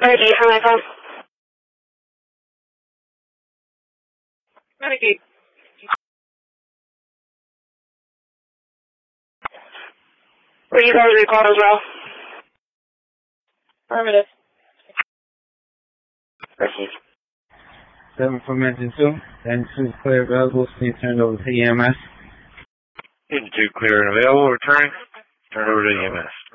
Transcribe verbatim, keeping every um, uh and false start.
Ready, how may I help? Renegade. Were you guys recalled as well? Affirmative. Proceed. seven for mention two. Engine two clear available. Speed turned over to E M S. Engine two clear and available. Returning. Turn over to E M S.